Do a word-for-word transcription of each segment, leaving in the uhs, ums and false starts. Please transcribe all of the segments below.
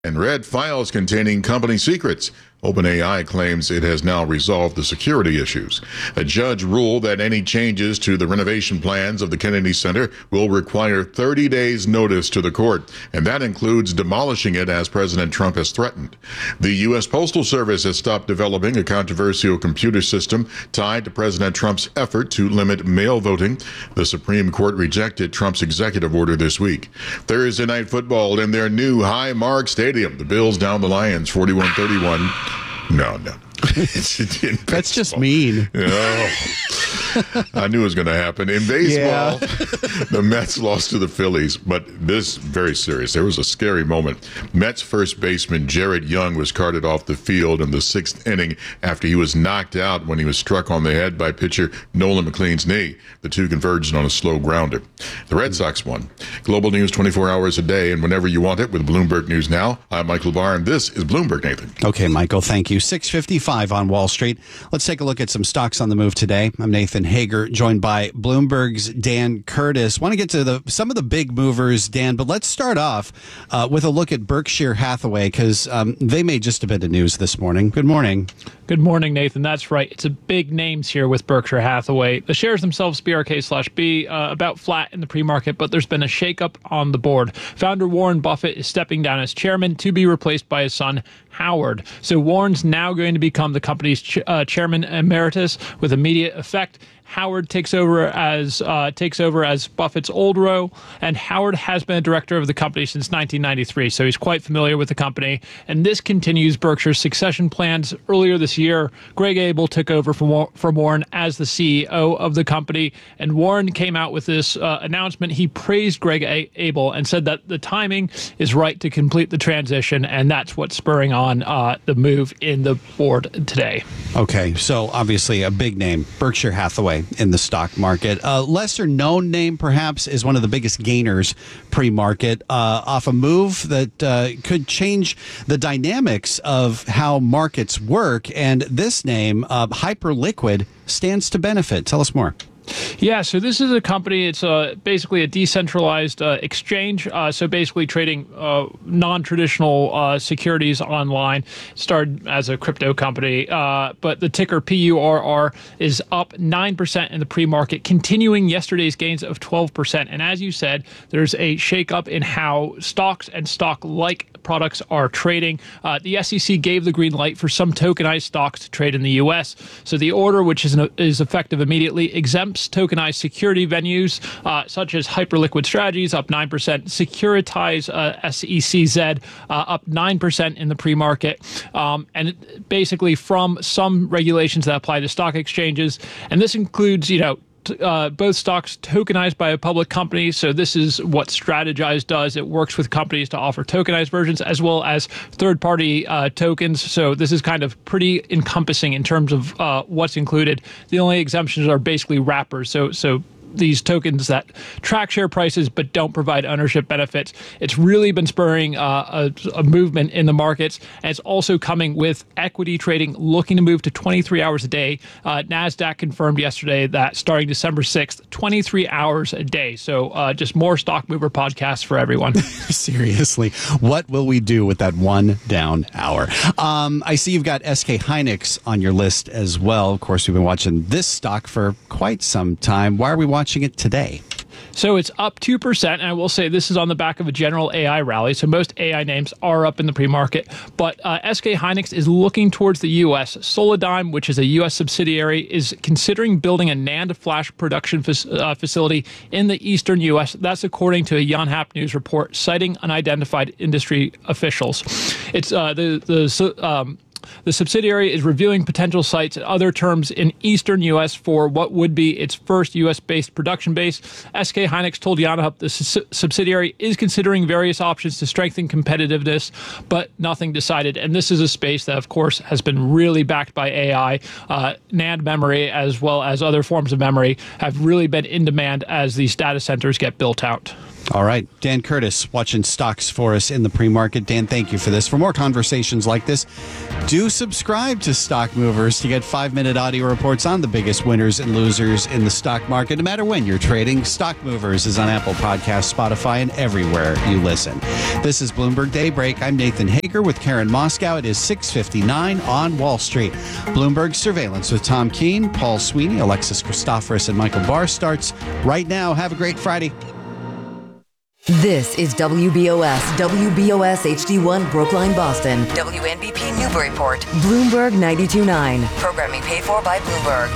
and read files containing company secrets. OpenAI claims it has now resolved the security issues. A judge ruled that any changes to the renovation plans of the Kennedy Center will require thirty days notice to the court, and that includes demolishing it as President Trump has threatened. The U S Postal Service has stopped developing a controversial computer system tied to President Trump's effort to limit mail voting. The Supreme Court rejected Trump's executive order this week. Thursday night football in their new Highmark Stadium. The Bills down the Lions forty-one thirty-one. No, no. That's just mean. Oh, I knew it was going to happen. In baseball, yeah. The Mets lost to the Phillies, but this very serious. There was a scary moment. Mets first baseman Jared Young was carted off the field in the sixth inning after he was knocked out when he was struck on the head by pitcher Nolan McLean's knee. The two converged on a slow grounder. The Red Sox won. Global news twenty-four hours a day and whenever you want it with Bloomberg News Now. I'm Michael Barr, and this is Bloomberg, Nathan. Okay, Michael, thank you. six fifty-five on Wall Street. Let's take a look at some stocks on the move today. I'm Nathan Hager, joined by Bloomberg's Dan Curtis. Want to get to the some of the big movers, Dan, but let's start off uh, with a look at Berkshire Hathaway, because um, they made just a bit of news this morning. Good morning. Good morning, Nathan. That's right. It's a big names here with Berkshire Hathaway. The shares themselves, B R K slash B, uh, about flat in the pre-market, but there's been a shakeup on the board. Founder Warren Buffett is stepping down as chairman to be replaced by his son, Howard. So Warren's now going to become the company's ch- uh, chairman emeritus with immediate effect. Howard takes over as uh, takes over as Buffett's old role, and Howard has been a director of the company since nineteen ninety-three, so he's quite familiar with the company. And this continues Berkshire's succession plans. Earlier this year, Greg Abel took over from, from Warren as the C E O of the company, and Warren came out with this uh, announcement. He praised Greg A- Abel and said that the timing is right to complete the transition, and that's what's spurring on uh, the move in the board today. Okay, so obviously a big name, Berkshire Hathaway, in the stock market. A lesser known name, perhaps, is one of the biggest gainers pre-market uh, off a move that uh, could change the dynamics of how markets work. And this name, uh, Hyperliquid, stands to benefit. Tell us more. Yeah, so this is a company, it's uh, basically a decentralized uh, exchange, uh, so basically trading uh, non-traditional uh, securities online. Started as a crypto company, uh, but the ticker P U R R is up nine percent in the pre-market, continuing yesterday's gains of twelve percent. And as you said, there's a shakeup in how stocks and stock-like products are trading. Uh, the S E C gave the green light for some tokenized stocks to trade in the U S. So the order, which is, an, is effective immediately, exempts tokenized security venues uh, such as Hyperliquid Strategies up nine percent, Securitize uh, S E C Z uh, up nine percent in the pre-market, um, and it, basically from some regulations that apply to stock exchanges. And this includes, you know, Uh, both stocks tokenized by a public company. So this is what Strategize does. It works with companies to offer tokenized versions as well as third-party uh, tokens. So this is kind of pretty encompassing in terms of uh, what's included. The only exemptions are basically wrappers. So so. These tokens that track share prices but don't provide ownership benefits. It's really been spurring uh, a, a movement in the markets, and it's also coming with equity trading looking to move to twenty-three hours a day. Uh, NASDAQ confirmed yesterday that starting December sixth, twenty-three hours a day. So uh, just more Stock Mover podcasts for everyone. Seriously, what will we do with that one down hour? Um, I see you've got S K Hynix on your list as well. Of course, we've been watching this stock for quite some time. Why are we watching watching it today? So it's up two percent, and I will say this is on the back of a general A I rally, so most A I names are up in the pre-market, but uh, S K Hynix is looking towards the U S. Solidigm, which is a U S subsidiary, is considering building a NAND flash production fa- uh, facility in the eastern U S. That's according to a Yonhap News report, citing unidentified industry officials. It's uh, the... the um, The subsidiary is reviewing potential sites and other terms in eastern U S for what would be its first U S-based production base. S K Hynix told Yonhap the su- subsidiary is considering various options to strengthen competitiveness, but nothing decided. And this is a space that, of course, has been really backed by A I. Uh, NAND memory, as well as other forms of memory, have really been in demand as these data centers get built out. All right. Dan Curtis watching stocks for us in the pre-market. Dan, thank you for this. For more conversations like this, do subscribe to Stock Movers to get five-minute audio reports on the biggest winners and losers in the stock market, no matter when you're trading. Stock Movers is on Apple Podcasts, Spotify, and everywhere you listen. This is Bloomberg Daybreak. I'm Nathan Hager with Karen Moscow. It is six fifty-nine on Wall Street. Bloomberg Surveillance with Tom Keene, Paul Sweeney, Alexis Christoforous, and Michael Barr starts right now. Have a great Friday. This is W B O S, W B O S H D one Brookline, Boston, W N B P Newburyport, Bloomberg ninety-two point nine. Programming paid for by Bloomberg.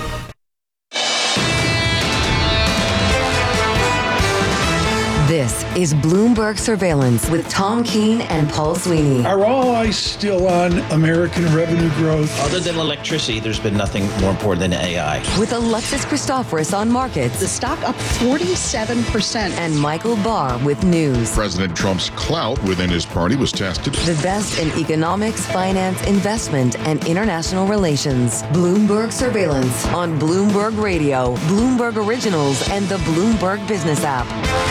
This is Bloomberg Surveillance with Tom Keene and Paul Sweeney. Are all eyes still on American revenue growth? Other than electricity, there's been nothing more important than A I. With Alexis Christoforous on markets. The stock up forty-seven percent. And Michael Barr with news. President Trump's clout within his party was tested. The best in economics, finance, investment, and international relations. Bloomberg Surveillance on Bloomberg Radio, Bloomberg Originals, and the Bloomberg Business app.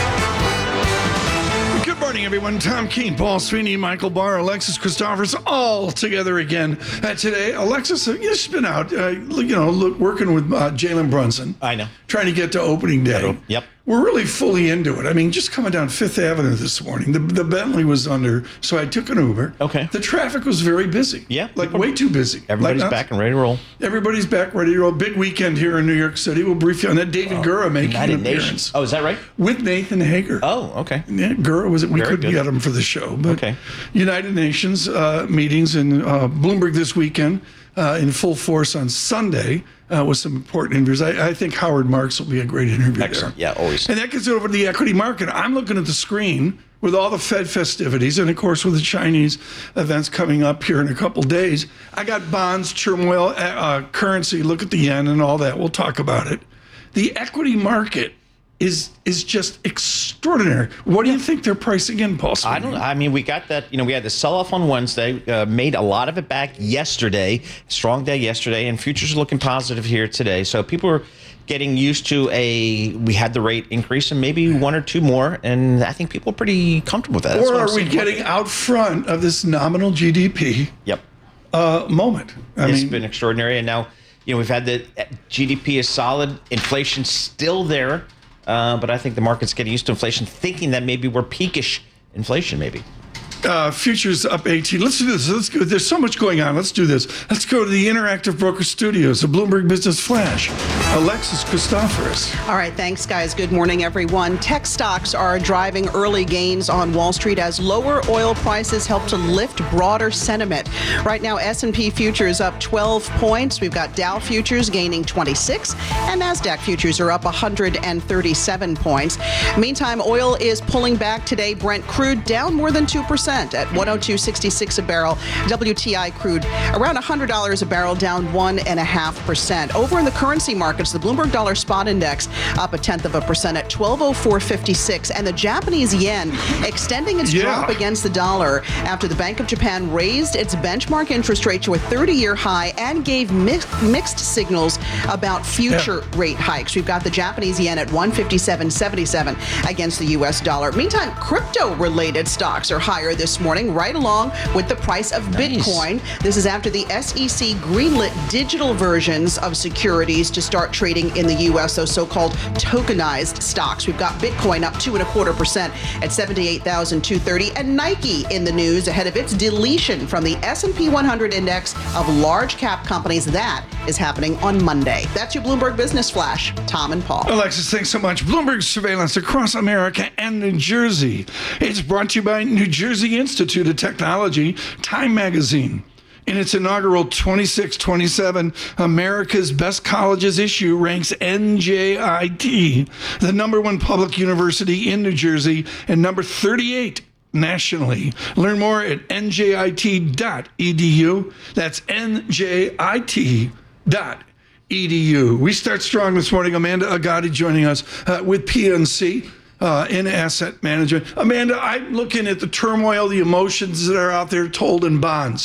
Good morning, everyone. Tom Keene, Paul Sweeney, Michael Barr, Alexis Christoforous, all together again uh, today. Alexis, uh, you've been out, uh, you know, look, working with uh, Jalen Brunson. I know. Trying to get to opening day. Yep. We're really fully into it. I mean, just coming down Fifth Avenue this morning, the, the Bentley was under, so I took an Uber. Okay. The traffic was very busy. Yeah. Like way too busy. Everybody's like, back and ready to roll. Everybody's back, ready to roll. Big weekend here in New York City. We'll brief you on that. David Gura making United an appearance. Nations. Oh, is that right? With Nathan Hager. Oh, okay. Yeah, Gura was it? We Very couldn't good. get him for the show, but Okay. United Nations uh, meetings in uh, Bloomberg this weekend uh, in full force on Sunday uh, with some important interviews. I, I think Howard Marks will be a great interview Excellent. there. Yeah, always. And that gets it over to the equity market. I'm looking at the screen with all the Fed festivities, and of course with the Chinese events coming up here in a couple days. I got bonds, turmoil, uh, currency. Look at the yen and all that. We'll talk about it. The equity market is is just extraordinary. What do you think they're pricing in, Paul? I don't. I mean, we got that. You know, we had the sell-off on Wednesday. Uh, made a lot of it back yesterday. Strong day yesterday, and futures are looking positive here today. So people are getting used to a. We had the rate increase, and maybe one or two more, and I think people are pretty comfortable with that. That's Or what I'm are we seeing. getting out front of this nominal G D P Yep. uh, moment? I It's mean, been extraordinary, and now you know we've had the G D P is solid, inflation's still there. Uh, but I think the market's getting used to inflation, thinking that maybe we're peakish inflation, maybe. Uh, futures up eighteen. Let's do this. Let's go. There's so much going on. Let's do this. Let's go to the Interactive Broker Studios, the Bloomberg Business Flash. Alexis Christoforous. All right, thanks, guys. Good morning, everyone. Tech stocks are driving early gains on Wall Street as lower oil prices help to lift broader sentiment. Right now, S and P futures up twelve points. We've got Dow futures gaining twenty-six, and NASDAQ futures are up one hundred thirty-seven points. Meantime, oil is pulling back today. Brent crude down more than two percent at one oh two sixty-six a barrel. W T I crude around one hundred dollars a barrel, down one point five percent. Over in the currency markets, the Bloomberg Dollar Spot Index up a tenth of a percent at twelve oh four fifty-six, and the Japanese yen extending its Yeah. drop against the dollar after the Bank of Japan raised its benchmark interest rate to a thirty-year high and gave mixed, mixed signals about future Yeah. rate hikes. We've got the Japanese yen at one fifty-seven seventy-seven against the U S dollar. Meantime, crypto-related stocks are higher this morning, right along with the price of Nice. Bitcoin. This is after the S E C greenlit digital versions of securities to start trading in the U S, those so-called tokenized stocks. We've got Bitcoin up two and a quarter percent at seventy-eight thousand two hundred thirty, and Nike in the news ahead of its deletion from the S and P one hundred index of large cap companies. That is happening on Monday. That's your Bloomberg Business Flash. Tom and Paul. Alexis, thanks so much. Bloomberg surveillance across America and New Jersey. It's brought to you by New Jersey Institute of Technology, Time Magazine. In its inaugural twenty-six twenty-seven America's Best Colleges issue ranks N J I T, the number one public university in New Jersey, and number thirty-eight nationally. Learn more at N J I T dot E D U. That's N J I T dot E D U. We start strong this morning. Amanda Agati joining us uh, with P N C. Uh, in asset management. Amanda, I'm looking at the turmoil, the emotions that are out there told in bonds.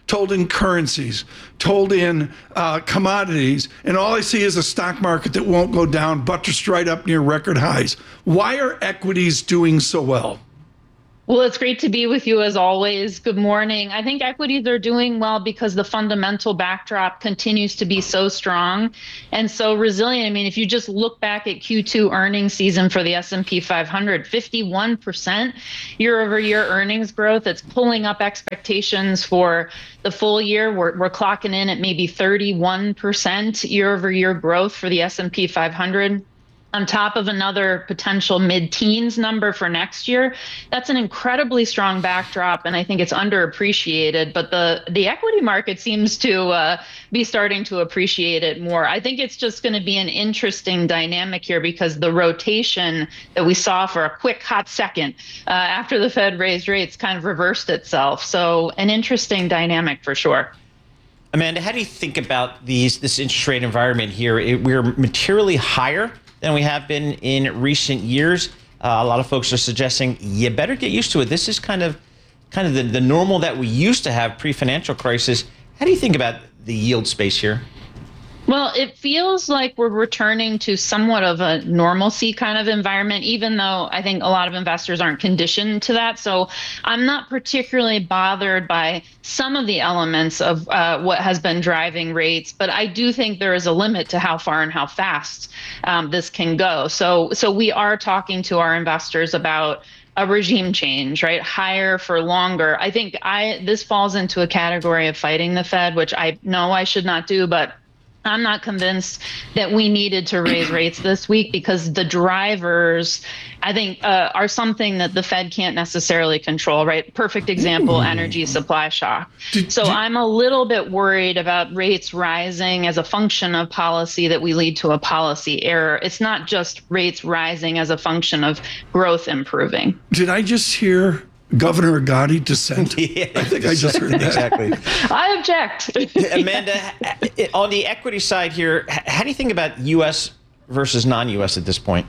told in currencies, told in uh, commodities, and all I see is a stock market that won't go down, buttressed right up near record highs. Why are equities doing so well? Well, it's great to be with you as always. Good morning. I think equities are doing well because the fundamental backdrop continues to be so strong and so resilient. I mean, if you just look back at Q two earnings season for the S and P five hundred, fifty-one percent year over year earnings growth. It's pulling up expectations for the full year. We're, we're clocking in at maybe thirty-one percent year over year growth for the S and P five hundred. On top of another potential mid-teens number for next year. That's an incredibly strong backdrop, and I think it's underappreciated. But the the equity market seems to uh, be starting to appreciate it more. I think it's just going to be an interesting dynamic here because the rotation that we saw for a quick hot second uh, after the Fed raised rates kind of reversed itself. So an interesting dynamic for sure. Amanda, how do you think about these this interest rate environment here? It, we're materially higher than we have been in recent years. Uh, a lot of folks are suggesting you better get used to it. This is kind of kind of the, the normal that we used to have pre-financial crisis. How do you think about the yield space here? Well, it feels like we're returning to somewhat of a normalcy kind of environment, even though I think a lot of investors aren't conditioned to that. So I'm not particularly bothered by some of the elements of uh, what has been driving rates, but I do think there is a limit to how far and how fast um, this can go. So, so we are talking to our investors about a regime change, right? Higher for longer. I think I this falls into a category of fighting the Fed, which I know I should not do, but I'm not convinced that we needed to raise rates this week because the drivers, I think, uh, are something that the Fed can't necessarily control, right? Perfect example, energy supply shock. So I'm a little bit worried about rates rising as a function of policy that we lead to a policy error. It's not just rates rising as a function of growth improving. Did I just hear Governor Gotti dissent? Yeah, I think I just heard that. Exactly. I object. Amanda, on the equity side here, how do you think about U S versus non-U S at this point?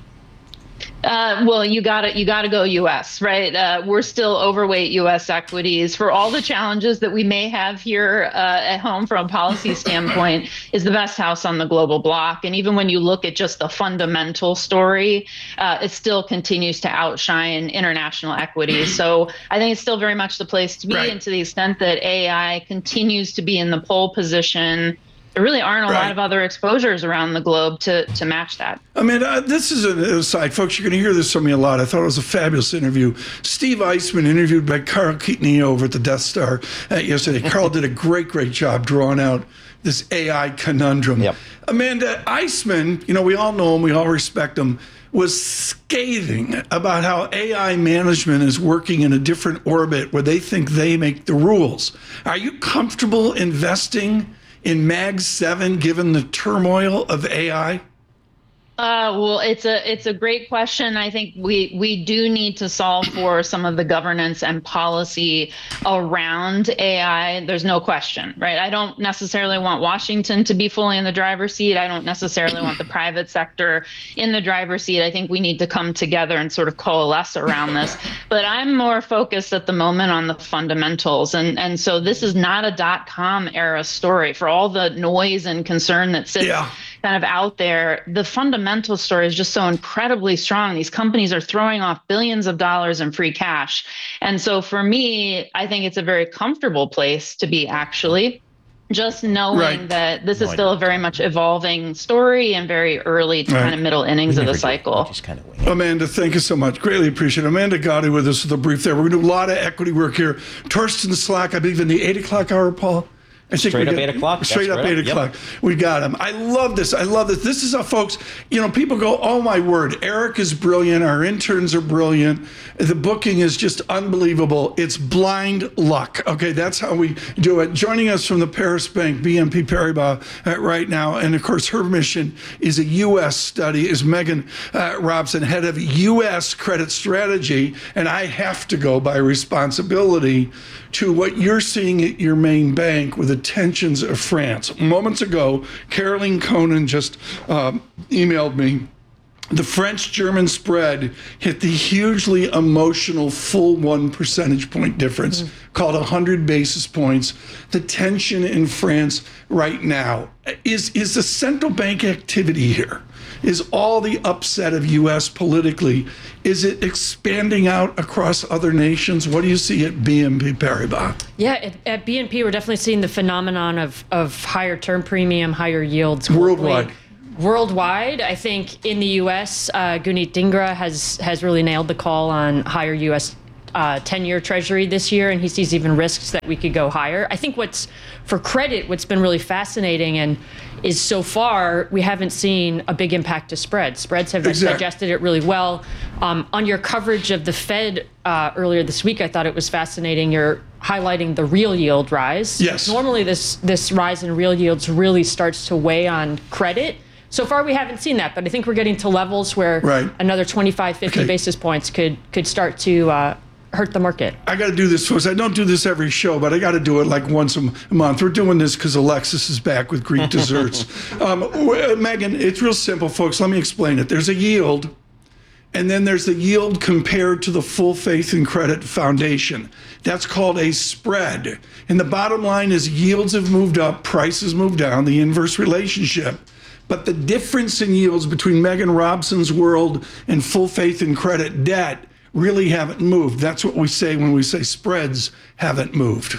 Uh, well, you got to you got to go U S, right? Uh, we're still overweight U S equities for all the challenges that we may have here uh, at home from a policy standpoint. Is the best house on the global block, and even when you look at just the fundamental story, uh, it still continues to outshine international equities. So I think it's still very much the place to be, Right. and to the extent that A I continues to be in the pole position, there really aren't a Right. lot of other exposures around the globe to to match that. I mean, uh, this is an aside. Folks, you're going to hear this from me a lot. I thought it was a fabulous interview. Steve Eisman, interviewed by Carl Keatoney over at the Death Star uh, yesterday. Carl did a great, great job drawing out this A I conundrum. Yep. Amanda, Eisman, you know, we all know him, we all respect him, was scathing about how A I management is working in a different orbit where they think they make the rules. Are you comfortable investing in Mag seven given the turmoil of A I? Uh, well, it's a it's a great question. I think we we do need to solve for some of the governance and policy around A I. There's no question, right? I don't necessarily want Washington to be fully in the driver's seat. I don't necessarily want the private sector in the driver's seat. I think we need to come together and sort of coalesce around this. But I'm more focused at the moment on the fundamentals. And, and so this is not a dot-com era story. For all the noise and concern that sits Yeah. kind of out there, the fundamental story is just so incredibly strong. These companies are throwing off billions of dollars in free cash. And so for me, I think it's a very comfortable place to be, actually, just knowing Right. that this is still a very much evolving story and very early to Right. kind of middle innings of the cycle. Just kind of wing it. Amanda, thank you so much. Greatly appreciate it. Amanda Gotti with us with a brief there. We're going to do a lot of equity work here. Torsten Slack, I believe in the eight o'clock hour, Paul. I think Straight we up got- eight o'clock. Straight That's up right. eight Yep. o'clock. We got him. I love this. I love this. This is how folks, you know, people go, oh my word, Eric is brilliant. Our interns are brilliant. The booking is just unbelievable. It's blind luck. Okay, that's how we do it. Joining us from the Paris Bank, B N P Paribas, uh, right now. And of course, her mission is a U S study, is Megan uh, Robson, head of U S credit strategy. And I have to go by responsibility to what you're seeing at your main bank with the tensions of France. Moments ago, Caroline Conan just um, emailed me The French-German spread hit the hugely emotional full one percentage point difference, mm-hmm. called one hundred basis points. The tension in France right now is, is the central bank activity here. Is all the upset of U S politically, is it expanding out across other nations? What do you see at B N P Paribas? Yeah, at, at B N P, we're definitely seeing the phenomenon of, of higher term premium, higher yields globally. Worldwide. Worldwide, I think in the U S, uh, Gunit Dhingra has has really nailed the call on higher U S uh, ten-year Treasury this year, and he sees even risks that we could go higher. I think what's for credit, what's been really fascinating and is so far we haven't seen a big impact to spreads. Spreads have exactly. digested it really well. Um, on your coverage of the Fed uh, earlier this week, I thought it was fascinating. You're highlighting the real yield rise. Yes. Normally, this this rise in real yields really starts to weigh on credit. So far, we haven't seen that, but I think we're getting to levels where right. another twenty-five, fifty okay. basis points could could start to uh, hurt the market. I got to do this, folks. I don't do this every show, but I got to do it like once a month. We're doing this because Alexis is back with Greek desserts. um, Megan, it's real simple, folks. Let me explain it. There's a yield, and then there's the yield compared to the full faith and credit foundation. That's called a spread. And the bottom line is yields have moved up, prices moved down, the inverse relationship. But the difference in yields between Megan Robson's world and full faith and credit debt really haven't moved. That's what we say when we say spreads haven't moved.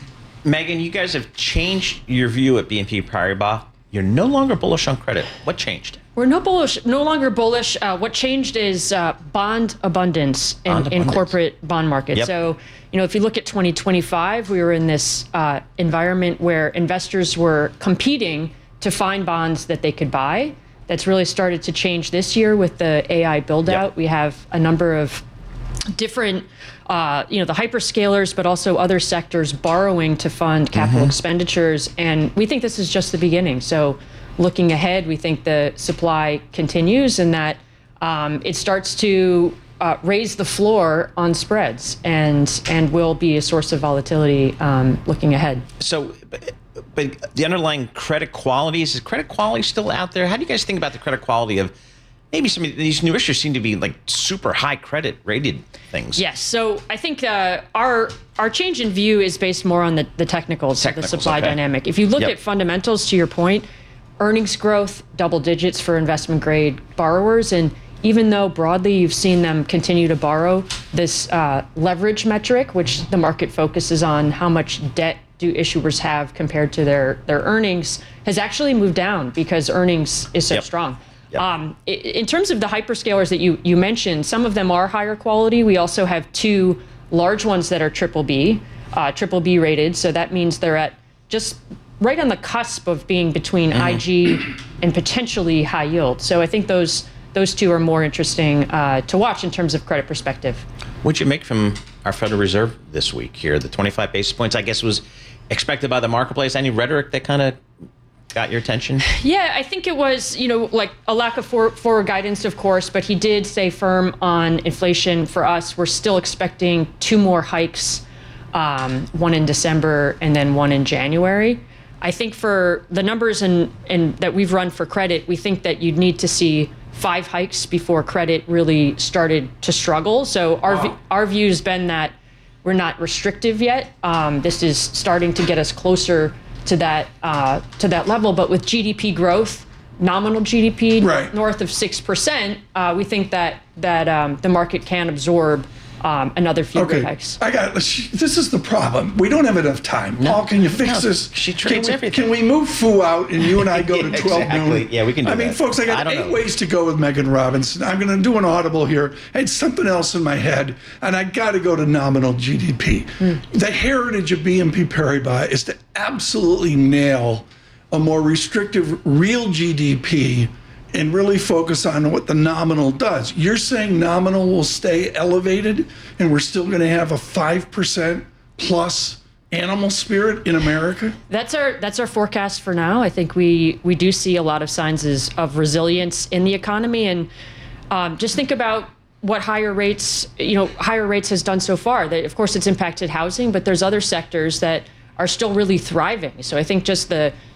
Megan, you guys have changed your view at B N P Paribas. You're no longer bullish on credit. What changed? We're no bullish, no longer bullish. Uh, what changed is uh, bond abundance in, Bond in abundance. corporate bond market. Yep. So, you know, if you look at twenty twenty-five, we were in this uh, environment where investors were competing to find bonds that they could buy. That's really started to change this year with the A I build out. Yep. We have a number of different, uh, you know, the hyperscalers, but also other sectors borrowing to fund capital Mm-hmm. expenditures. And we think this is just the beginning. So looking ahead, we think the supply continues and that um, it starts to uh, raise the floor on spreads and, and will be a source of volatility um, looking ahead. So, but, but the underlying credit quality, is credit quality still out there? How do you guys think about the credit quality of maybe some of these new issues seem to be like super high credit rated things? Yes. So I think uh, our our change in view is based more on the, the technicals, Technicals, of the supply okay. dynamic. If you look Yep. at fundamentals, to your point, earnings growth, double digits for investment grade borrowers. And even though broadly you've seen them continue to borrow, this uh, leverage metric, which the market focuses on how much debt do issuers have compared to their, their earnings, has actually moved down because earnings is so Yep. strong. Yep. Um, i- in terms of the hyperscalers that you, you mentioned, some of them are higher quality. We also have two large ones that are triple B, uh, triple B rated. So that means they're at just right on the cusp of being between Mm-hmm. I G and potentially high yield. So I think those those two are more interesting uh, to watch in terms of credit perspective. What'd you make from our Federal Reserve this week here? The twenty-five basis points, I guess, was expected by the marketplace. Any rhetoric that kind of got your attention? Yeah, I think it was, you know, like a lack of for, forward guidance, of course, but he did stay firm on inflation for us. We're still expecting two more hikes, um, one in December and then one in January. I think for the numbers and and that we've run for credit, we think that you'd need to see five hikes before credit really started to struggle. So our Wow. v- our view has been that we're not restrictive yet. Um, this is starting to get us closer to that uh, to that level. But with G D P growth, nominal G D P Right. north of six percent, uh, we think that that um, the market can absorb um, another few rate Okay, hikes. I got this. Is the problem? We don't have enough time. Paul, can you fix No, this? she can trades we, everything. Can we move Fu out and you and I go to Yeah, twelve exactly. noon? Yeah, we can do I mean, that. folks, I I got don't eight know. ways to go with Megan Robinson. I'm going to do an audible here. I had something else in my head, and I got to go to nominal G D P. The heritage of B N P Paribas is to absolutely nail a more restrictive real G D P and really focus on what the nominal does. You're saying nominal will stay elevated and we're still going to have a five percent plus animal spirit in America? That's our that's our forecast for now. I think we we do see a lot of signs is- of resilience in the economy, and um, just think about what higher rates you know higher rates has done so far. That of course it's impacted housing, but there's other sectors that are still really thriving. So I think just the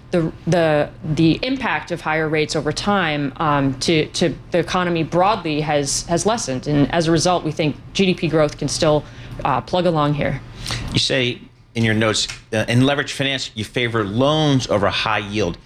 the the the impact of higher rates over time um, to to the economy broadly has has lessened, and as a result, we think G D P growth can still uh, plug along here. You say in your notes, uh, in leverage finance, you favor loans over high yield.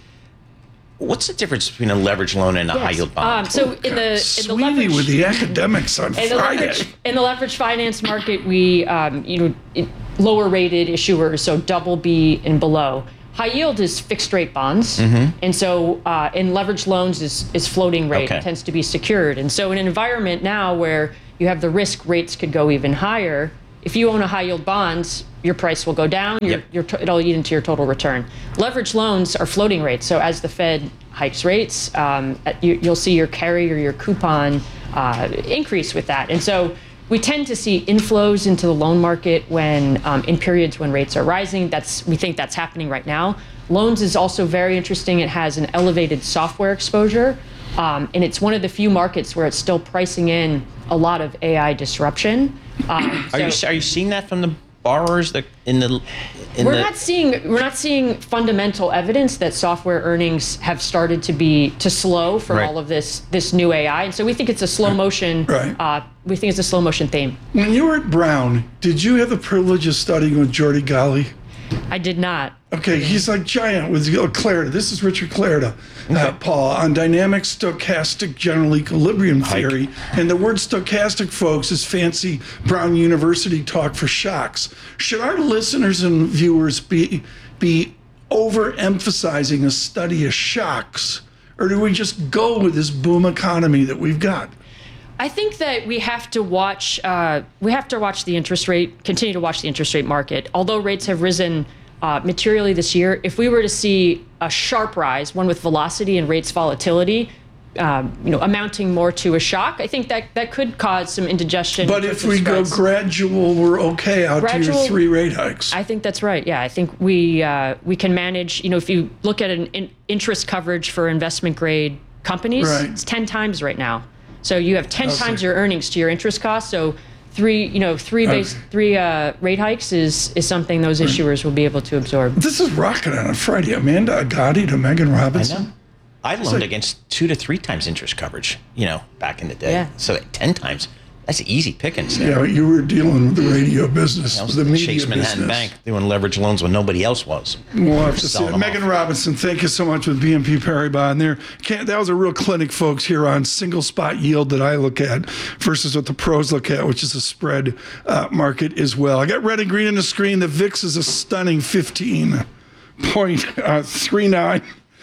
What's the difference between a leverage loan and a Yes. high yield bond? Um, so in the in the Sweetie leverage with the academics on in the Friday. leverage in the leverage finance market, we um, you know it, lower rated issuers, so double B and below. High yield is fixed rate bonds, and so uh, in leverage loans is is floating rate. Okay. It tends to be secured, and so in an environment now where you have the risk rates could go even higher. If you own a high yield bond, your price will go down. Your, Yep. your, it'll eat into your total return. Leverage loans are floating rates, so as the Fed hikes rates, um, you, you'll see your carry or your coupon uh, increase with that. And so we tend to see inflows into the loan market when um, in periods when rates are rising. That's we think that's happening right now. Loans is also very interesting. It has an elevated software exposure, um, and it's one of the few markets where it's still pricing in a lot of A I disruption. Um, Are you so- are you seeing that from the borrowers that in the in we're the not seeing we're not seeing fundamental evidence that software earnings have started to be to slow from Right. all of this this new A I, and so we think it's a slow motion. Right. Uh, we think it's a slow motion theme. When you were at Brown, did you have the privilege of studying with Jordy Golly? I did not. Okay, he's like giant with Clarida. This is Richard Clarida, uh, Paul, on dynamic stochastic general equilibrium theory. And the word stochastic, folks, is fancy Brown University talk for shocks. Should our listeners and viewers be be overemphasizing a study of shocks, or do we just go with this boom economy that we've got? I think that we have to watch. Uh, we have to watch the interest rate. Continue to watch the interest rate market. Although rates have risen uh, materially this year, if we were to see a sharp rise, one with velocity and rates volatility, um, you know, amounting more to a shock, I think that that could cause some indigestion. But in if terms of we go spreads. gradual, we're okay out to Gradual- your three rate hikes. I think that's right. Yeah, I think we uh, we can manage. You know, if you look at an in interest coverage for investment grade companies, Right. it's ten times right now. So you have ten Okay. times your earnings to your interest cost. So three, you know, three base Okay. three uh, rate hikes is is something those issuers will be able to absorb. This is rocking on a Friday. Amanda Agati to Megan I Robinson. know. I loaned against two to three times interest coverage, you know, back in the day. Yeah. So at ten times, that's easy pickings Yeah, there. but you were dealing with the radio business, I was the at media Chase Manhattan business. Bank doing leverage loans when nobody else was. We'll have to see. Selling it. them Megan off. Robinson, thank you so much with B N P Paribas. And there, can't, that was a real clinic, folks, here on single spot yield that I look at versus what the pros look at, which is a spread uh, market as well. I got red and green on the screen. The V I X is a stunning fifteen point three nine.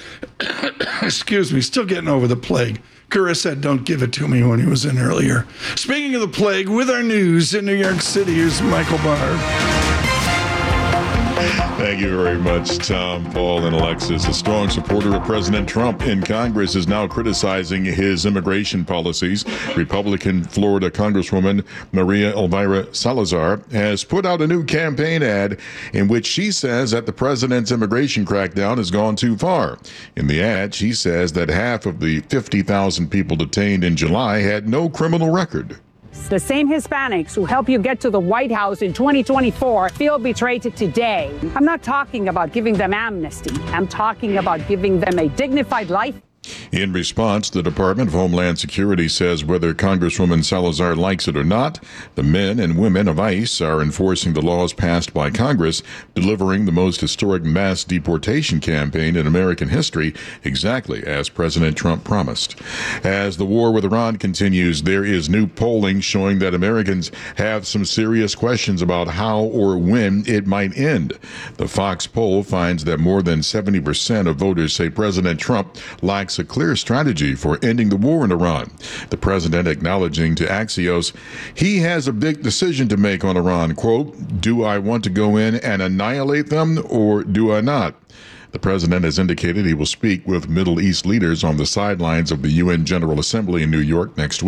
Excuse me, still getting over the plague. Kura said, don't give it to me when he was in earlier. Speaking of the plague, with our news in New York City, here's Michael Barr. Thank you very much, Tom, Paul, and Alexis. A strong supporter of President Trump in Congress is now criticizing his immigration policies. Republican Florida Congresswoman Maria Elvira Salazar has put out a new campaign ad in which she says that the president's immigration crackdown has gone too far. In the ad, she says that half of the fifty thousand people detained in July had no criminal record. The same Hispanics who help you get to the White House in twenty twenty-four feel betrayed today. I'm not talking about giving them amnesty. I'm talking about giving them a dignified life. In response, the Department of Homeland Security says whether Congresswoman Salazar likes it or not, the men and women of ICE are enforcing the laws passed by Congress, delivering the most historic mass deportation campaign in American history, exactly as President Trump promised. As the war with Iran continues, there is new polling showing that Americans have some serious questions about how or when it might end. The Fox poll finds that more than seventy percent of voters say President Trump lacks a clear strategy for ending the war in Iran. The president acknowledging to Axios, he has a big decision to make on Iran. Quote, do I want to go in and annihilate them or do I not? The president has indicated he will speak with Middle East leaders on the sidelines of the U N General Assembly in New York next week.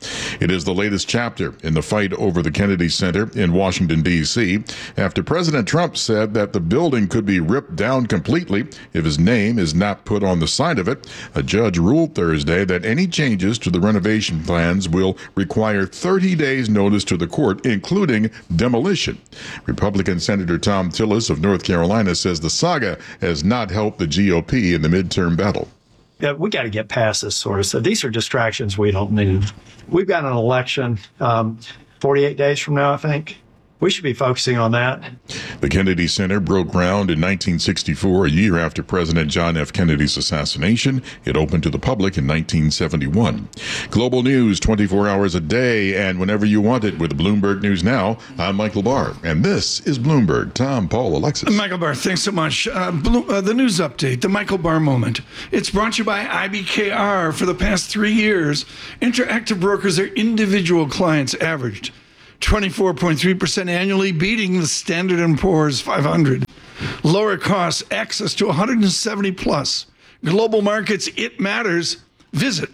It is the latest chapter in the fight over the Kennedy Center in Washington, D C, after President Trump said that the building could be ripped down completely if his name is not put on the side of it. A judge ruled Thursday that any changes to the renovation plans will require thirty days notice to the court, including demolition. Republican Senator Tom Tillis of North Carolina says the saga has not helped the G O P in the midterm battle. Yeah, we got to get past this sort of stuff. These are distractions we don't need. We've got an election um, forty-eight days from now, I think. We should be focusing on that. The Kennedy Center broke ground in nineteen sixty-four, a year after President John F. Kennedy's assassination. It opened to the public in nineteen seventy-one. Global news twenty-four hours a day and whenever you want it with Bloomberg News Now. I'm Michael Barr, and this is Bloomberg. Tom, Paul, Alexis. Michael Barr, thanks so much. Uh, Blue, uh, the news update, the Michael Barr moment. It's brought to you by I B K R. For the past three years, Interactive Brokers, their individual clients averaged twenty-four point three percent annually, beating the Standard and Poor's five hundred. Lower costs, access to one hundred seventy plus global markets. It matters. Visit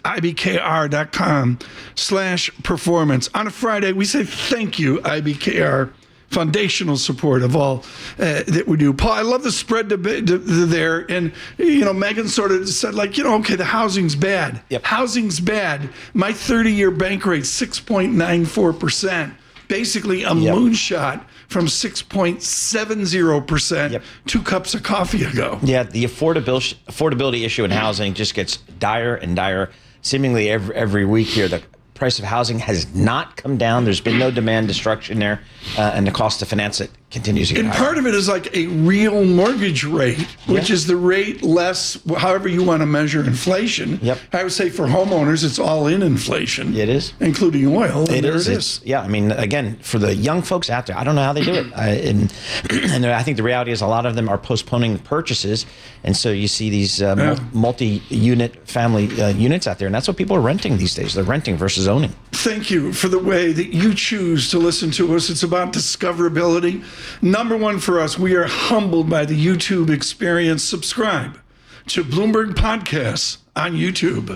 ibkr.com slash performance. On a Friday, we say thank you, I B K R. Foundational support of all uh, that we do. Paul, I love the spread debate there. And, you know, Megan sort of said, like, you know, okay, the housing's bad. Yep. Housing's bad. My thirty-year bank rate, six point nine four percent. Basically a Yep. moonshot from six point seven zero percent Yep. two cups of coffee ago. Yeah, the affordability affordability issue in housing just gets dire and dire. Seemingly every every week here, the price of housing has not come down. There's been no demand destruction there, uh, and the cost to finance it continues to get And higher. part of it is like a real mortgage rate, which Yeah. is the rate less, however you want to measure inflation. Yep. I would say for homeowners, it's all in inflation. It is. Including oil. And It there is. it It's, is. yeah, I mean, again, for the young folks out there, I don't know how they do it. I, and and I think the reality is a lot of them are postponing purchases. And so you see these uh, Yeah. multi-unit family uh, units out there. And that's what people are renting these days. They're renting versus owning. Thank you for the way that you choose to listen to us. It's about discoverability. Number one for us, we are humbled by the YouTube experience. Subscribe to Bloomberg Podcasts on YouTube.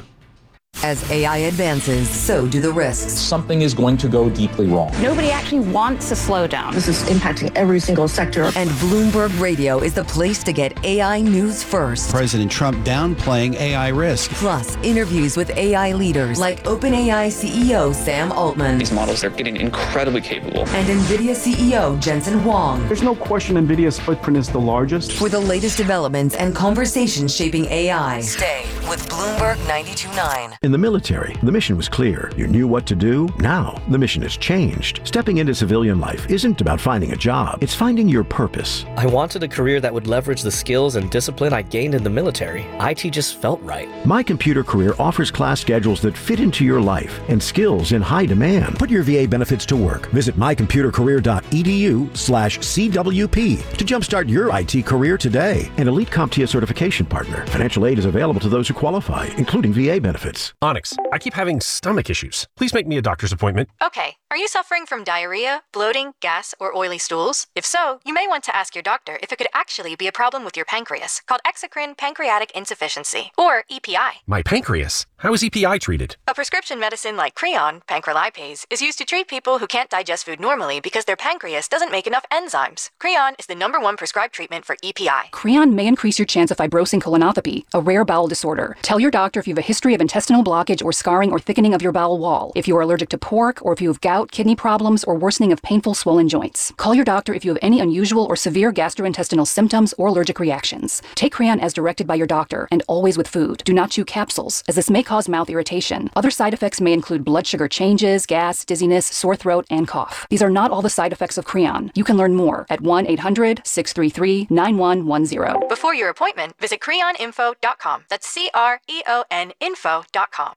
As A I advances, so do the risks. Something is going to go deeply wrong. Nobody actually wants to slow down. This is impacting every single sector. And Bloomberg Radio is the place to get A I news first. President Trump downplaying A I risk. Plus, interviews with A I leaders like OpenAI C E O Sam Altman. These models are getting incredibly capable. And NVIDIA C E O Jensen Huang. There's no question NVIDIA's footprint is the largest. For the latest developments and conversations shaping A I, stay with Bloomberg ninety-two point nine. In the military, the mission was clear. You knew what to do. Now, the mission has changed. Stepping into civilian life isn't about finding a job. It's finding your purpose. I wanted a career that would leverage the skills and discipline I gained in the military. I T just felt right. My Computer Career offers class schedules that fit into your life and skills in high demand. Put your V A benefits to work. Visit mycomputercareer.edu slash CWP to jumpstart your I T career today. An elite CompTIA certification partner. Financial aid is available to those who qualify, including V A benefits. Onyx, I keep having stomach issues. Please make me a doctor's appointment. Okay, are you suffering from diarrhea, bloating, gas, or oily stools? If so, you may want to ask your doctor if it could actually be a problem with your pancreas, called exocrine pancreatic insufficiency, or E P I. My pancreas? How is E P I treated? A prescription medicine like Creon, pancrelipase, is used to treat people who can't digest food normally because their pancreas doesn't make enough enzymes. Creon is the number one prescribed treatment for E P I. Creon may increase your chance of fibrosing colonopathy, a rare bowel disorder. Tell your doctor if you have a history of intestinal blockage or scarring or thickening of your bowel wall, if you are allergic to pork, or if you have gout, kidney problems, or worsening of painful swollen joints. Call your doctor if you have any unusual or severe gastrointestinal symptoms or allergic reactions. Take Creon as directed by your doctor, and always with food. Do not chew capsules, as this may cause mouth irritation. Other side effects may include blood sugar changes, gas, dizziness, sore throat, and cough. These are not all the side effects of Creon. You can learn more at one eight hundred six three three nine one one zero. Before your appointment, visit creon info dot com. That's C R E O N info dot com.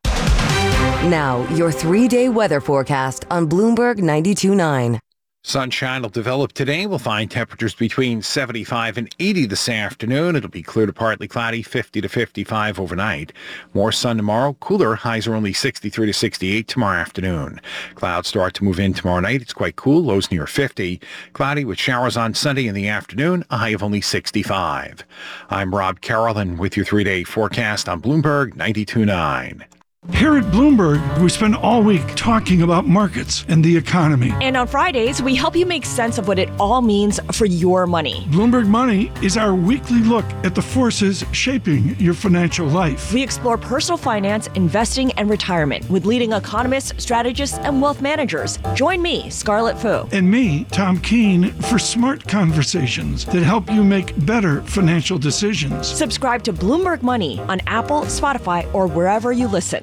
Now, your three-day weather forecast on Bloomberg ninety-two point nine. Sunshine will develop today. We'll find temperatures between seventy-five and eighty this afternoon. It'll be clear to partly cloudy, fifty to fifty-five overnight. More sun tomorrow. Cooler. Highs are only sixty-three to sixty-eight tomorrow afternoon. Clouds start to move in tomorrow night. It's quite cool. Lows near fifty. Cloudy with showers on Sunday in the afternoon. A high of only sixty-five. I'm Rob Carroll, and with your three-day forecast on Bloomberg ninety-two point nine. Here at Bloomberg, we spend all week talking about markets and the economy. And on Fridays, we help you make sense of what it all means for your money. Bloomberg Money is our weekly look at the forces shaping your financial life. We explore personal finance, investing, and retirement with leading economists, strategists, and wealth managers. Join me, Scarlett Fu. And me, Tom Keene, for smart conversations that help you make better financial decisions. Subscribe to Bloomberg Money on Apple, Spotify, or wherever you listen.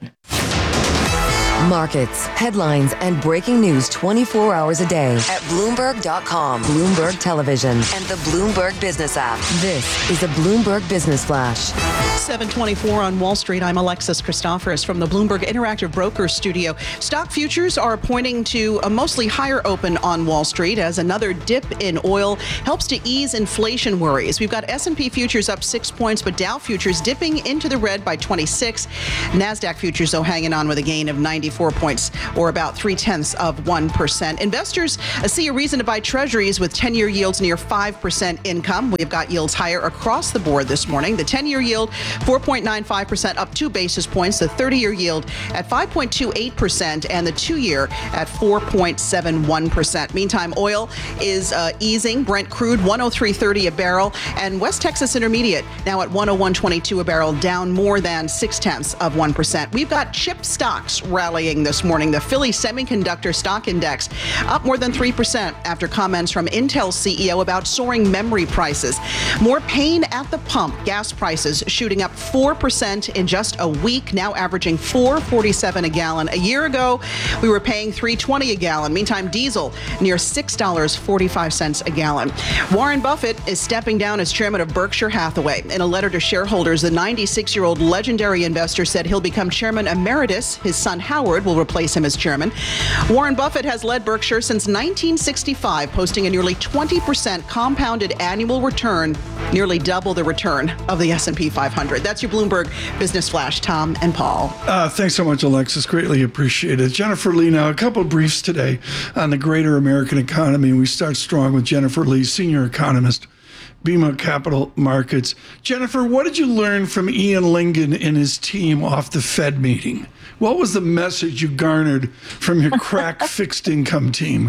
Markets, headlines, and breaking news twenty-four hours a day at Bloomberg dot com, Bloomberg Television, and the Bloomberg Business app. This is a Bloomberg Business Flash. seven twenty-four on Wall Street. I'm Alexis Christoforous from the Bloomberg Interactive Brokers studio. Stock futures are pointing to a mostly higher open on Wall Street as another dip in oil helps to ease inflation worries. We've got S and P futures up six points, but Dow futures dipping into the red by twenty-six. NASDAQ futures, though, hanging on with a gain of ninety-four points, or about three-tenths of one percent. Investors uh, see a reason to buy treasuries with ten-year yields near five percent income. We've got yields higher across the board this morning. The ten-year yield, four point nine five percent, up two basis points. The thirty-year yield at five point two eight percent, and the two-year at four point seven one percent. Meantime, oil is uh, easing. Brent crude, one oh three thirty a barrel, and West Texas Intermediate now at one oh one twenty-two a barrel, down more than six-tenths of one percent. We've got chip stocks rallying this morning. The Philly Semiconductor Stock Index up more than three percent after comments from Intel C E O about soaring memory prices. More pain at the pump. Gas prices shooting up four percent in just a week, now averaging four forty-seven a gallon. A year ago, we were paying three twenty a gallon. Meantime, diesel near six dollars and forty-five cents a gallon. Warren Buffett is stepping down as chairman of Berkshire Hathaway. In a letter to shareholders, the ninety-six-year-old legendary investor said he'll become chairman emeritus. His son Howard will replace him as chairman. Warren Buffett has led Berkshire since nineteen sixty-five, posting a nearly twenty percent compounded annual return, nearly double the return of the S and P five hundred. That's your Bloomberg Business Flash, Tom and Paul. Uh, thanks so much, Alexis. Greatly appreciated. Jennifer Lee, now a couple of briefs today on the greater American economy. We start strong with Jennifer Lee, senior economist, B M O Capital Markets. Jennifer, what did you learn from Ian Lyngen and his team off the Fed meeting? What was the message you garnered from your crack fixed income team?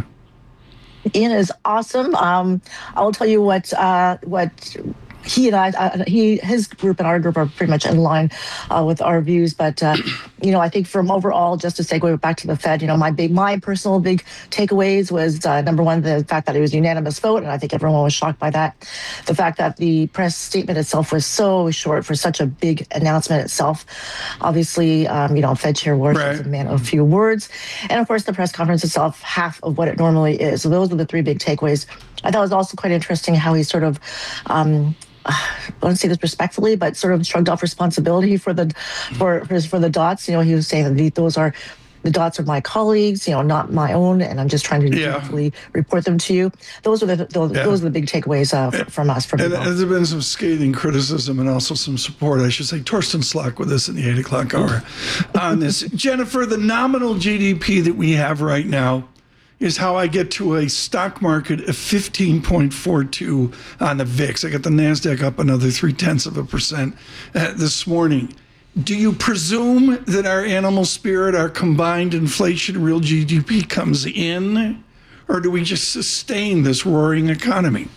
Ian is awesome. Um, I will tell you what uh, what he and I, uh, he, his group and our group are pretty much in line uh, with our views. But, uh, you know, I think from overall, just to segue back to the Fed, you know, my big, my personal big takeaways was uh, number one, the fact that it was a unanimous vote. And I think everyone was shocked by that. The fact that the press statement itself was so short for such a big announcement itself. Obviously, um, you know, Fed Chair Warsh right. is a man of few words. And of course, the press conference itself, half of what it normally is. So those are the three big takeaways. I thought it was also quite interesting how he sort of, um, I don't say this respectfully, but sort of shrugged off responsibility for the for for, for the dots. You know, he was saying that those are the dots are my colleagues, you know, not my own, and I'm just trying to yeah. dutifully report them to you. Those are the those, yeah. those are the big takeaways uh, f- from us. From and there's been some scathing criticism and also some support, I should say. Torsten Slok with us in the eight o'clock hour on this. Jennifer, the nominal G D P that we have right now is how I get to a stock market of fifteen point four two on the V I X. I got the NASDAQ up another three-tenths of a percent uh, this morning. Do you presume that our animal spirit, our combined inflation, real G D P comes in, or do we just sustain this roaring economy?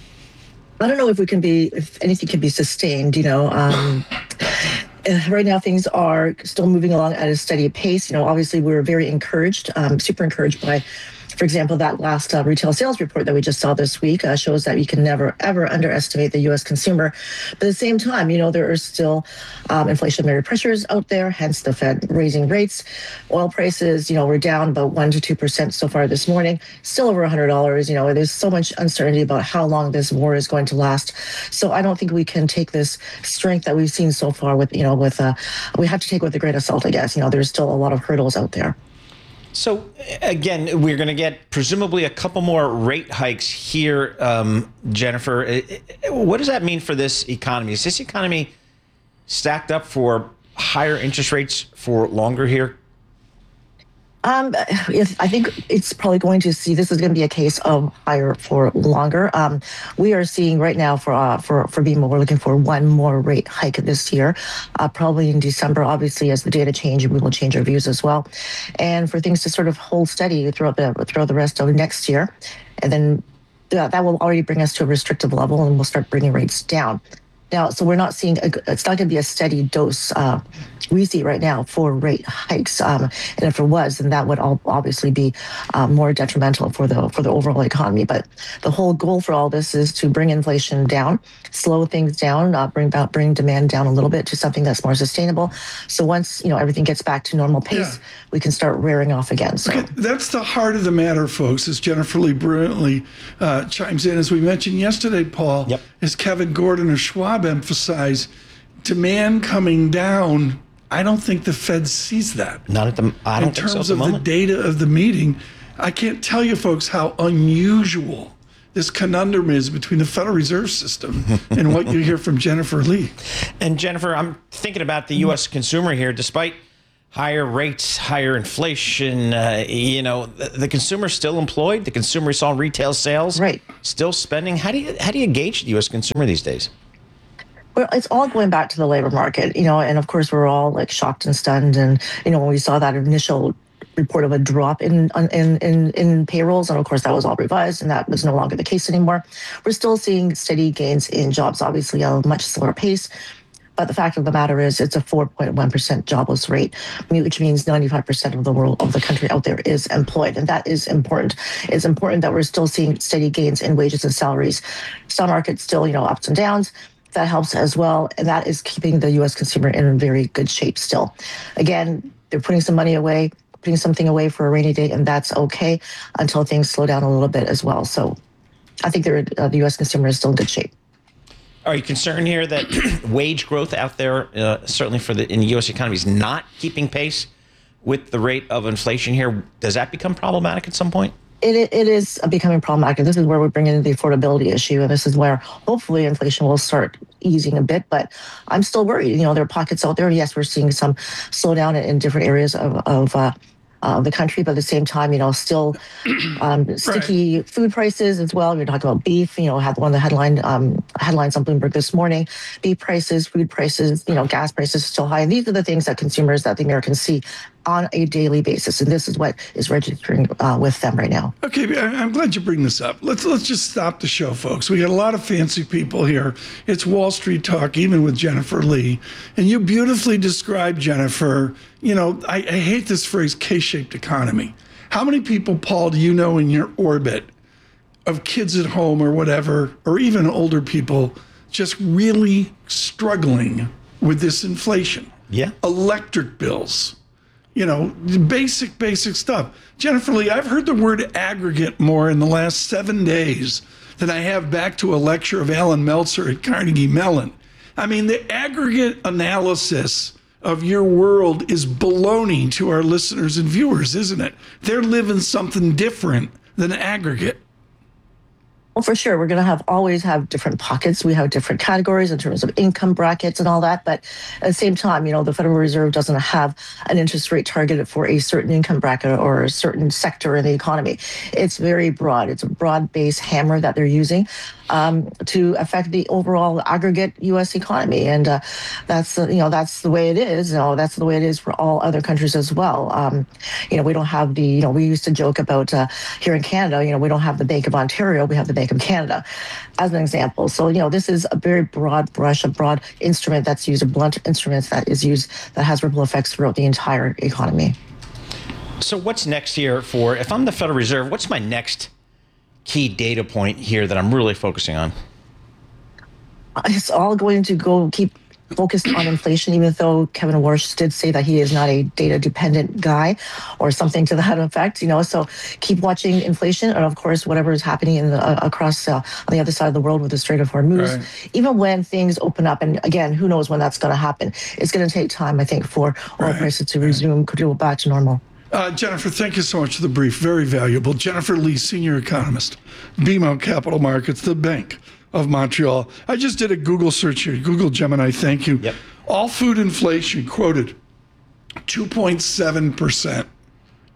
I don't know if we can be, if anything can be sustained, you know. Um, Right now, things are still moving along at a steady pace. You know, obviously, we were very encouraged, um, super encouraged by, for example, that last uh, retail sales report that we just saw this week uh, shows that we can never, ever underestimate the U S consumer. But at the same time, you know, there are still um, inflationary pressures out there, hence the Fed raising rates. Oil prices, you know, we're down about one to two percent so far this morning, still over one hundred dollars. You know, there's so much uncertainty about how long this war is going to last. So I don't think we can take this strength that we've seen so far with, you know, with, uh, we have to take it with a grain of salt, I guess. You know, there's still a lot of hurdles out there. So, again, we're going to get presumably a couple more rate hikes here, um, Jennifer. What does that mean for this economy? Is this economy stacked up for higher interest rates for longer here? Um, if, I think it's probably going to see, this is going to be a case of higher for longer. Um, we are seeing right now for uh, for for B M O, we're looking for one more rate hike this year, uh, probably in December. Obviously, as the data change, we will change our views as well, and for things to sort of hold steady throughout the throughout the rest of next year, and then uh, that will already bring us to a restrictive level, and we'll start bringing rates down. Now, so we're not seeing, a, it's not going to be a steady dose uh, we see right now for rate hikes. Um, and if it was, then that would all obviously be uh, more detrimental for the for the overall economy. But the whole goal for all this is to bring inflation down, slow things down, uh, bring about bring demand down a little bit to something that's more sustainable. So once, you know, everything gets back to normal pace, yeah. we can start rearing off again. So okay, that's the heart of the matter, folks, as Jennifer Lee brilliantly uh, chimes in. As we mentioned yesterday, Paul, yep. as Kevin Gordon or Schwab emphasize, demand coming down. I don't think the Fed sees that. Not at the. I don't in think so terms at the of moment. the data of the meeting. I can't tell you, folks, how unusual this conundrum is between the Federal Reserve System and what you hear from Jennifer Lee. And Jennifer, I'm thinking about the U S consumer here. Despite higher rates, higher inflation, uh, you know, the, the consumer is still employed. The consumer saw retail sales, right, still spending. How do you how do you gauge the U S consumer these days? Well, it's all going back to the labor market, you know, and of course we're all like shocked and stunned. And, you know, when we saw that initial report of a drop in in in, in payrolls, and of course that was all revised and that was no longer the case anymore. We're still seeing steady gains in jobs, obviously at a much slower pace. But the fact of the matter is it's a four point one percent jobless rate, which means ninety-five percent of the world, of the country out there is employed. And that is important. It's important that we're still seeing steady gains in wages and salaries. Stock market's still, you know, ups and downs. That helps as well. And that is keeping the U S consumer in very good shape still. Again, they're putting some money away, putting something away for a rainy day, and that's okay until things slow down a little bit as well. So I think uh, the U S consumer is still in good shape. Are you concerned here that wage growth out there, uh, certainly for the in the U S economy, is not keeping pace with the rate of inflation here? Does that become problematic at some point? It, it is becoming problematic. This is where we bring in the affordability issue, and this is where hopefully inflation will start easing a bit. But I'm still worried. You know, there are pockets out there. Yes, we're seeing some slowdown in, in different areas of, of uh, uh, the country, but at the same time, you know, still um, sticky right. food prices as well. We're talking about beef. You know, had one of the headline um, headlines on Bloomberg this morning. Beef prices, food prices, you know, gas prices still high. And these are the things that consumers, that the Americans see on a daily basis, and this is what is registering uh, with them right now. Okay, I'm glad you bring this up. Let's let's just stop the show, folks. We got a lot of fancy people here. It's Wall Street Talk, even with Jennifer Lee, and you beautifully described, Jennifer. You know, I, I hate this phrase, K-shaped economy. How many people, Paul, do you know in your orbit of kids at home or whatever, or even older people, just really struggling with this inflation? Yeah, electric bills. You know, basic, basic stuff. Jennifer Lee, I've heard the word aggregate more in the last seven days than I have back to a lecture of Alan Meltzer at Carnegie Mellon. I mean, the aggregate analysis of your world is baloney to our listeners and viewers, isn't it? They're living something different than aggregate. Well, for sure, we're going to have always have different pockets. We have different categories in terms of income brackets and all that. But at the same time, you know, the Federal Reserve doesn't have an interest rate targeted for a certain income bracket or a certain sector in the economy. It's very broad. It's a broad-based hammer that they're using um, to affect the overall aggregate U S economy. And uh, that's, uh, you know, that's the way it is. You know, that's the way it is for all other countries as well. Um, you know, we don't have the, you know, we used to joke about uh, here in Canada, you know, we don't have the Bank of Ontario. We have the Bank of Canada as an example. So, you know, this is a very broad brush, a broad instrument that's used, a blunt instrument that is used that has ripple effects throughout the entire economy. So what's next here for, if I'm the Federal Reserve, what's my next key data point here that I'm really focusing on? It's all going to go keep focused on inflation, even though Kevin Warsh did say that he is not a data dependent guy or something to that effect, you know, so keep watching inflation and of course, whatever is happening in the, uh, across uh, on the other side of the world with the Strait of Hormuz, right. Even when things open up, and again, who knows when that's going to happen. It's going to take time, I think, for oil right. prices to resume, could go back to normal. Uh, Jennifer, thank you so much for the brief. Very valuable. Jennifer Lee, senior economist, B M O Capital Markets, the Bank of Montreal. I just did a Google search here. Google Gemini, thank you. Yep. All food inflation quoted two point seven percent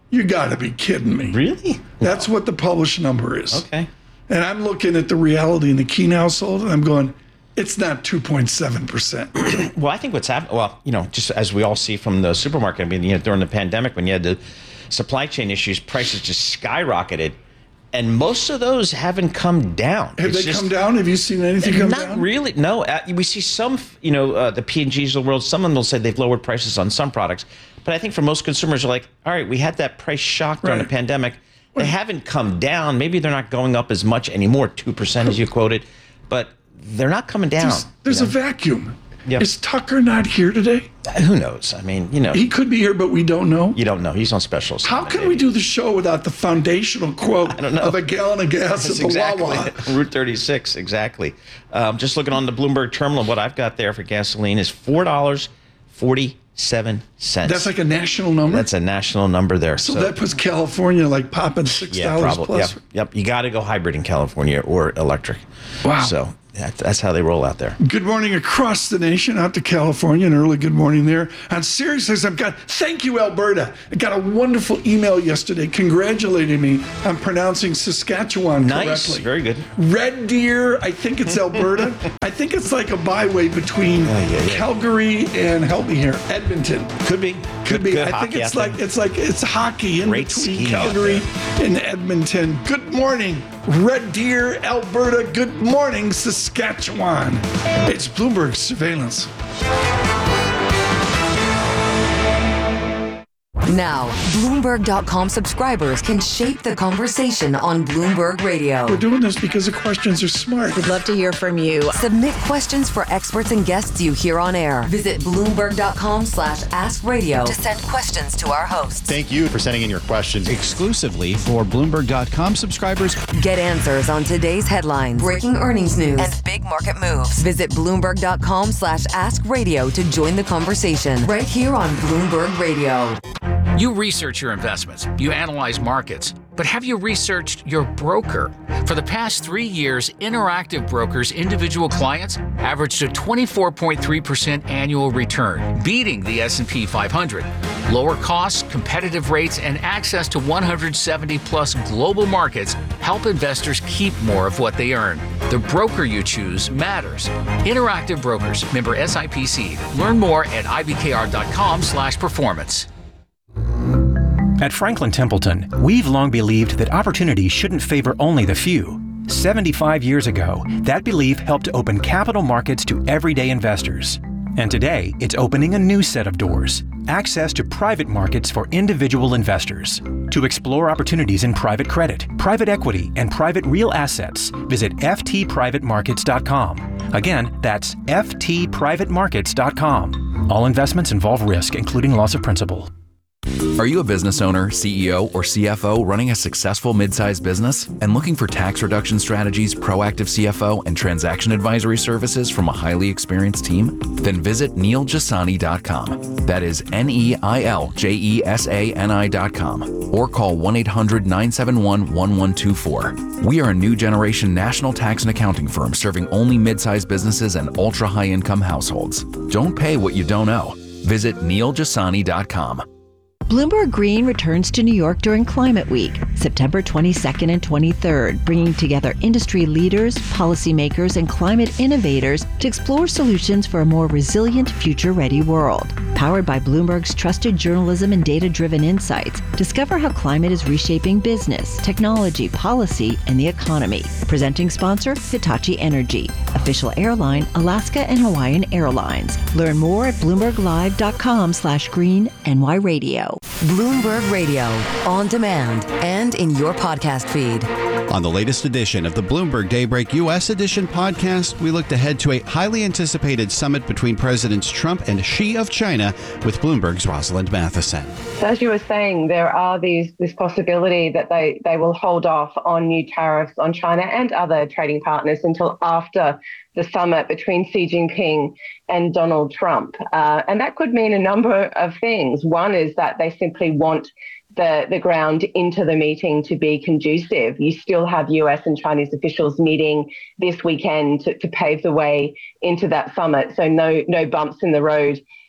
You got to be kidding me. Really? That's what the published number is. Okay. And I'm looking at the reality in the Keene household, and I'm going, it's not two point seven percent. Well, I think what's happening, well, you know, just as we all see from the supermarket, I mean, you know, during the pandemic when you had the supply chain issues, prices just skyrocketed. And most of those haven't come down. Have It's they just- come down? Have you seen anything come Not down? really. No, uh, we see some, you know, uh, the P and G's of the world. Some of them will say they've lowered prices on some products, but I think for most consumers, are like, all right, we had that price shock during Right. the pandemic. They haven't come down. Maybe they're not going up as much anymore, two percent as you quoted, but they're not coming down. There's, there's you a know? vacuum. Yep. Is Tucker not here today? Who knows? I mean, you know, He could be here, but we don't know. you don't know. He's on special. How assignment, can maybe. we do the show without the foundational quote don't know. of a gallon of gas That's at the exactly Wawa? Route thirty-six, exactly. Um, just looking on the Bloomberg terminal, what I've got there for gasoline is four dollars forty-seven cents. That's like a national number? That's a national number there. So, that puts California like popping six yeah, dollars probably. plus. Yep, yep. You got to go hybrid in California or electric. Wow. So that, that's how they roll out there. Good morning across the nation, out to California, an early good morning there. On Sirius X M, God, thank you, Alberta. I got a wonderful email yesterday congratulating me on pronouncing Saskatchewan Nice. correctly. Very good. Red Deer, I think it's Alberta. I think it's like a byway between yeah, yeah. Calgary and, help me here, Edmonton. Could be. Could Good- be. good I think hockey it's out there. like it's like it's hockey in Great between skiing out Calgary and Edmonton. Good morning, Red Deer, Alberta. Good morning, Saskatchewan. It's Bloomberg Surveillance. Now, Bloomberg dot com subscribers can shape the conversation on Bloomberg Radio. We're doing this because the questions are smart. We'd love to hear from you. Submit questions for experts and guests you hear on air. Visit Bloomberg dot com slash ask radio to send questions to our hosts. Thank you for sending in your questions. Exclusively for Bloomberg dot com subscribers. Get answers on today's headlines, breaking earnings news, and big market moves. Visit Bloomberg dot com slash ask radio to join the conversation right here on Bloomberg Radio. You research your investments, you analyze markets, but have you researched your broker? For the past three years, Interactive Brokers' individual clients averaged a twenty-four point three percent annual return, beating the S and P five hundred. Lower costs, competitive rates, and access to one hundred seventy plus global markets help investors keep more of what they earn. The broker you choose matters. Interactive Brokers, member S I P C. Learn more at I B K R dot com slash performance. At Franklin Templeton, we've long believed that opportunity shouldn't favor only the few. seventy-five years ago, that belief helped to open capital markets to everyday investors. And today, it's opening a new set of doors. Access to private markets for individual investors. To explore opportunities in private credit, private equity, and private real assets, visit F T private markets dot com. Again, that's F T private markets dot com. All investments involve risk, including loss of principal. Are you a business owner, C E O, or C F O running a successful mid-sized business and looking for tax reduction strategies, proactive C F O, and transaction advisory services from a highly experienced team? Then visit neil jasani dot com. That is N E I L J E S A N I dot com. Or call one eight hundred nine seven one one one two four. We are a new generation national tax and accounting firm serving only mid-sized businesses and ultra-high income households. Don't pay what you don't owe. Visit neil jasani dot com. Bloomberg Green returns to New York during Climate Week, September twenty-second and twenty-third, bringing together industry leaders, policymakers, and climate innovators to explore solutions for a more resilient, future-ready world. Powered by Bloomberg's trusted journalism and data-driven insights, discover how climate is reshaping business, technology, policy, and the economy. Presenting sponsor, Hitachi Energy. Official airline, Alaska and Hawaiian Airlines. Learn more at bloomberg live dot com slash green N Y radio. Bloomberg Radio, on demand and in your podcast feed. On the latest edition of the Bloomberg Daybreak U S Edition podcast, we looked ahead to a highly anticipated summit between Presidents Trump and Xi of China with Bloomberg's Rosalind Matheson. So as you were saying, there are these this possibility that they, they will hold off on new tariffs on China and other trading partners until after the summit between Xi Jinping and Donald Trump. Uh, and that could mean a number of things. One is that they simply want the, the ground into the meeting to be conducive. You still have U S and Chinese officials meeting this weekend to, to pave the way into that summit. So no, no bumps in the road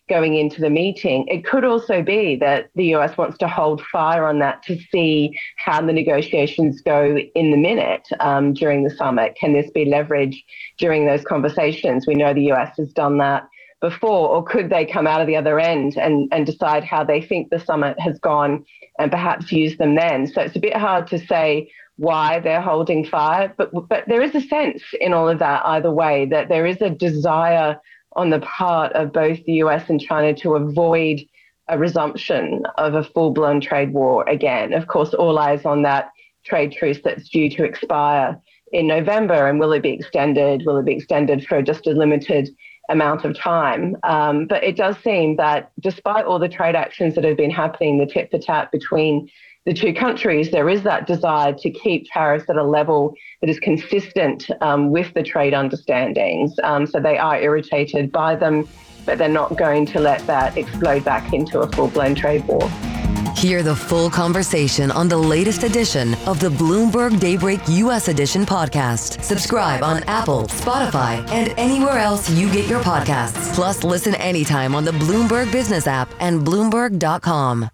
going into the meeting. It could also be that the U S wants to hold fire on that to see how the negotiations go in the minute um, during the summit. Can this be leverage during those conversations? We know the U S has done that before, or could they come out of the other end and, and decide how they think the summit has gone and perhaps use them then? So it's a bit hard to say why they're holding fire, but but there is a sense in all of that either way that there is a desire on the part of both the U S and China to avoid a resumption of a full-blown trade war again. Of course, all eyes on that trade truce that's due to expire in November, and will it be extended? Will it be extended for just a limited amount of time? Um, but it does seem that despite all the trade actions that have been happening, the tit for tat between the two countries, there is that desire to keep tariffs at a level that is consistent um, with the trade understandings. Um, so they are irritated by them, but they're not going to let that explode back into a full-blown trade war. Hear the full conversation on the latest edition of the Bloomberg Daybreak U S Edition podcast. Subscribe on Apple, Spotify, and anywhere else you get your podcasts. Plus, listen anytime on the Bloomberg Business app and Bloomberg dot com.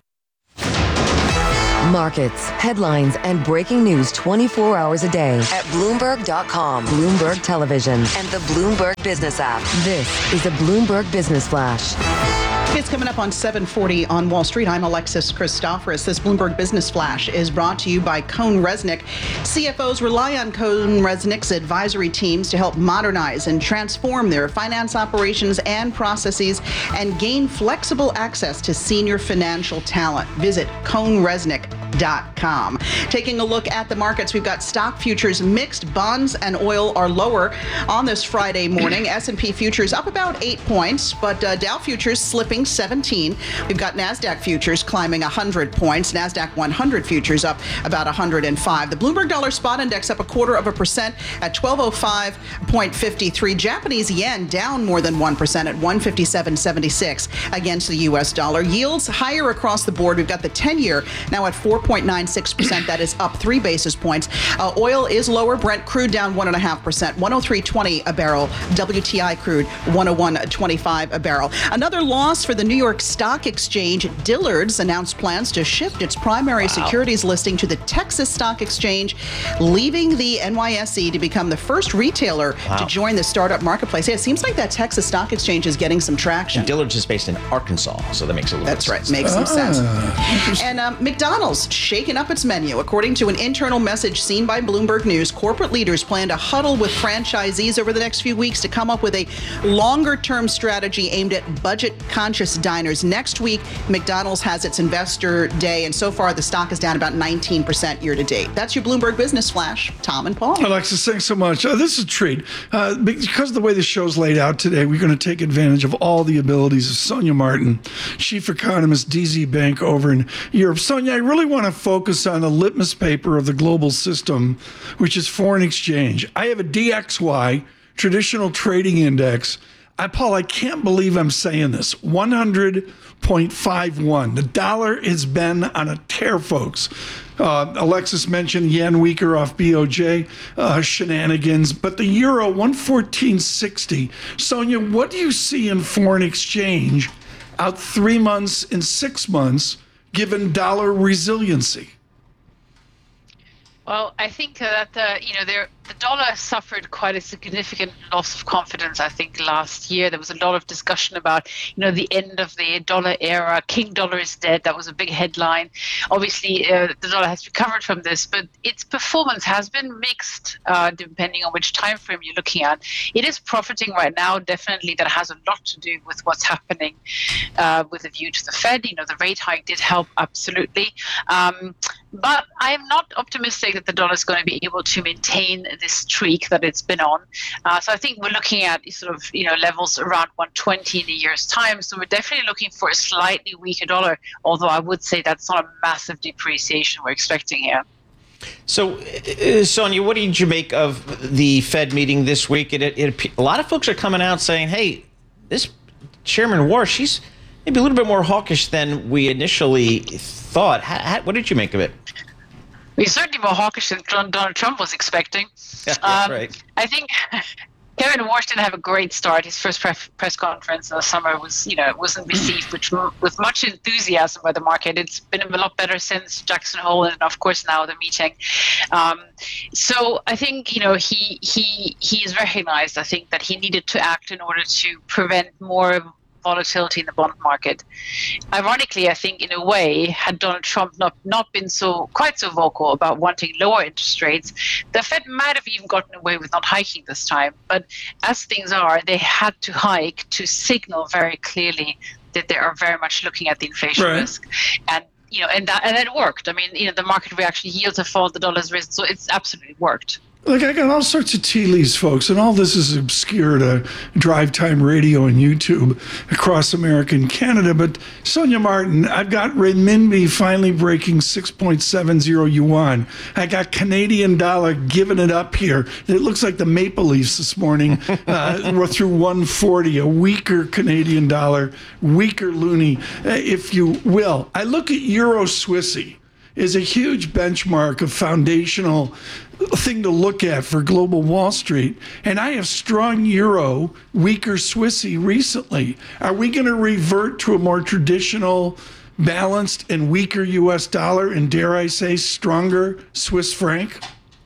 Markets, headlines, and breaking news twenty-four hours a day at Bloomberg dot com, Bloomberg Television, and the Bloomberg Business app. This is a Bloomberg Business Flash. It's coming up on seven forty on Wall Street. I'm Alexis Christoforous. This Bloomberg Business Flash is brought to you by CohnReznick. C F Os rely on CohnReznick's advisory teams to help modernize and transform their finance operations and processes and gain flexible access to senior financial talent. Visit Cohn Reznick dot com. Taking a look at the markets, we've got stock futures mixed. Bonds and oil are lower on this Friday morning. S and P futures up about eight points, but uh, Dow futures slipping seventeen. We've got NASDAQ futures climbing one hundred points. NASDAQ one hundred futures up about one hundred five. The Bloomberg Dollar Spot Index up a quarter of a percent at twelve oh five point five three. Japanese yen down more than one percent at one fifty-seven seventy-six against the U S dollar. Yields higher across the board. We've got the ten-year now at four point nine six percent. That is up three basis points. Uh, oil is lower. Brent crude down one point five percent. one oh three twenty a barrel. W T I crude one oh one twenty-five a barrel. Another loss for the New York Stock Exchange. Dillard's announced plans to shift its primary wow. securities listing to the Texas Stock Exchange, leaving the N Y S E to become the first retailer wow. to join the startup marketplace. Yeah, it seems like that Texas Stock Exchange is getting some traction. And Dillard's is based in Arkansas, so that makes a little That's bit right. sense. Makes some Ah, sense. And um, McDonald's shaking up its menu. According to an internal message seen by Bloomberg News, corporate leaders plan to huddle with franchisees over the next few weeks to come up with a longer-term strategy aimed at budget-conscious diners. Next week, McDonald's has its investor day, and so far the stock is down about nineteen percent year to date. That's your Bloomberg Business Flash. Tom and Paul. Alexis, thanks so much. Uh, this is a treat. Uh, because of the way the show's laid out today, we're going to take advantage of all the abilities of Sonia Martin, chief economist, D Z Bank over in Europe. Sonia, I really want to focus on the litmus paper of the global system, which is foreign exchange. I have a D X Y, traditional trading index. I, Paul, I can't believe I'm saying this. one hundred point five one. The dollar has been on a tear, folks. Uh, Alexis mentioned yen weaker off B O J uh, shenanigans, but the euro one fourteen sixty. Sonia, what do you see in foreign exchange out three months and six months, given dollar resiliency? Well, I think that uh, you know there, the dollar suffered quite a significant loss of confidence. I think last year there was a lot of discussion about you know the end of the dollar era. King dollar is dead. That was a big headline. Obviously, uh, the dollar has recovered from this, but its performance has been mixed uh, depending on which time frame you're looking at. It is profiting right now. Definitely, that has a lot to do with what's happening uh, with a view to the Fed. You know, the rate hike did help absolutely, um, but I am not optimistic that the dollar is going to be able to maintain this streak that it's been on. Uh, so I think we're looking at sort of, you know, levels around one twenty in a year's time. So we're definitely looking for a slightly weaker dollar, although I would say that's not a massive depreciation we're expecting here. So, uh, Sonia, what did you make of the Fed meeting this week? It, it, it, a lot of folks are coming out saying, hey, this Chairman Warsh, she's maybe a little bit more hawkish than we initially thought. How, how, what did you make of it? He's certainly more hawkish than Donald Trump was expecting. Yeah, um, right. I think Kevin Warsh didn't have a great start. His first press, press conference in the summer was, you know, wasn't received with, with much enthusiasm by the market. It's been a lot better since Jackson Hole and, of course, now the meeting. Um, so I think, you know, he he he has recognized, I think, that he needed to act in order to prevent more volatility in the bond market. Ironically, I think in a way, had Donald Trump not, not been so quite so vocal about wanting lower interest rates, the Fed might have even gotten away with not hiking this time. But as things are, they had to hike to signal very clearly that they are very much looking at the inflation Right. risk. And you know, and that and it worked. I mean, you know, the market reaction, yields have fallen, the dollar's risen, so it's absolutely worked. Look, I got all sorts of tea leaves, folks, and all this is obscure to drive time radio and YouTube across America and Canada. But Sonia Martin, I've got renminbi finally breaking six point seven zero yuan. I got Canadian dollar giving it up here. It looks like the Maple Leafs this morning. Uh, we're through one forty, a weaker Canadian dollar, weaker loonie, uh, if you will. I look at Euro Swissy. Is a huge benchmark, a foundational thing to look at for global Wall Street. And I have strong euro, weaker Swissy recently. Are we going to revert to a more traditional, balanced and weaker U S dollar and, dare I say, stronger Swiss franc?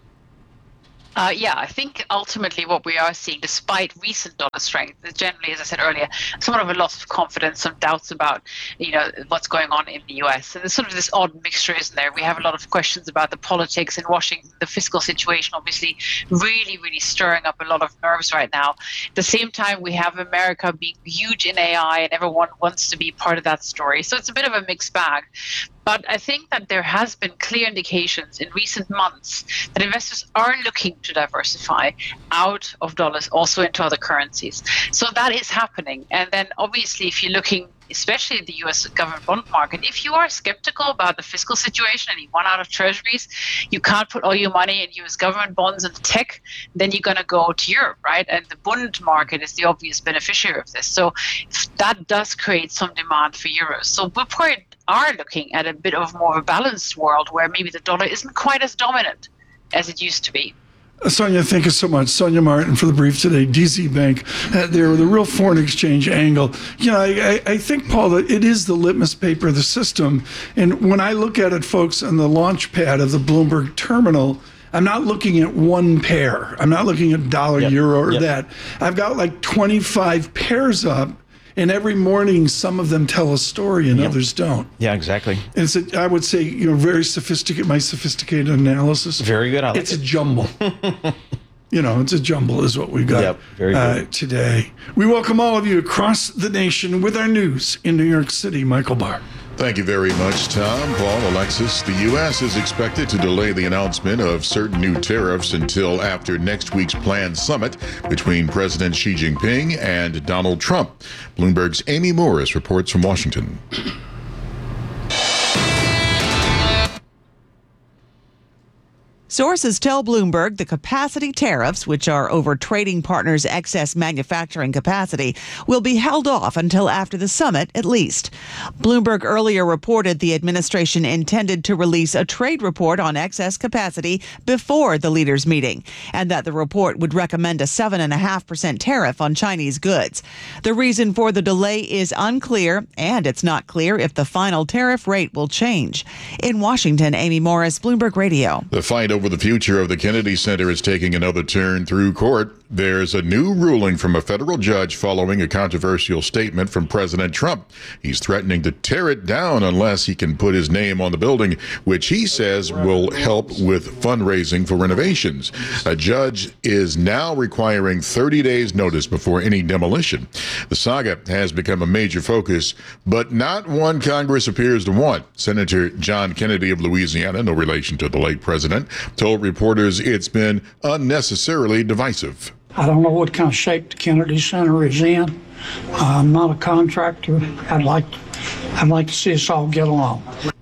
Uh, yeah, I think ultimately what we are seeing, despite recent dollar strength, is generally, as I said earlier, somewhat of a loss of confidence, some doubts about, you know, what's going on in the U S. And there's sort of this odd mixture, isn't there? We have a lot of questions about the politics in Washington, the fiscal situation, obviously, really, really stirring up a lot of nerves right now. At the same time, we have America being huge in A I, and everyone wants to be part of that story. So it's a bit of a mixed bag. But I think that there has been clear indications in recent months that investors are looking to diversify out of dollars, also into other currencies. So that is happening. And then obviously, if you're looking, especially the U S government bond market, if you are skeptical about the fiscal situation and you want out of treasuries, you can't put all your money in U S government bonds and tech, then you're going to go to Europe, right? And the bond market is the obvious beneficiary of this. So that does create some demand for euros. So we're probably are looking at a bit of more of a balanced world where maybe the dollar isn't quite as dominant as it used to be. Sonia, thank you so much. Sonia Martin for the brief today. D Z Bank, uh, they're the real foreign exchange angle. You know, I, I, I think, Paul, that it is the litmus paper of the system. And when I look at it, folks, on the launch pad of the Bloomberg terminal, I'm not looking at one pair. I'm not looking at dollar, yep. euro, or yep. that. I've got like twenty-five pairs up. And every morning, some of them tell a story and yep. others don't. Yeah, exactly. And it's, a, I would say, you know, very sophisticated, my sophisticated analysis. Very good. I like it's it. a jumble. You know, it's a jumble is what we got yep, very good. Uh, today. We welcome all of you across the nation with our news in New York City. Michael Barr. Thank you very much, Tom. Paul, Alexis. The U S is expected to delay the announcement of certain new tariffs until after next week's planned summit between President Xi Jinping and Donald Trump. Bloomberg's Amy Morris reports from Washington. Sources tell Bloomberg the capacity tariffs, which are over trading partners' excess manufacturing capacity, will be held off until after the summit at least. Bloomberg earlier reported the administration intended to release a trade report on excess capacity before the leaders' meeting, and that the report would recommend a seven point five percent tariff on Chinese goods. The reason for the delay is unclear, and it's not clear if the final tariff rate will change. In Washington, Amy Morris, Bloomberg Radio. The fight over the future of the Kennedy Center is taking another turn through court. There's a new ruling from a federal judge following a controversial statement from President Trump. He's threatening to tear it down unless he can put his name on the building, which he says will help with fundraising for renovations. A judge is now requiring thirty days notice before any demolition. The saga has become a major focus, but not one Congress appears to want. Senator John Kennedy of Louisiana, no relation to the late president, told reporters it's been unnecessarily divisive. I don't know what kind of shape the Kennedy Center is in. I'm not a contractor. I'd like, I'd like to see us all get along.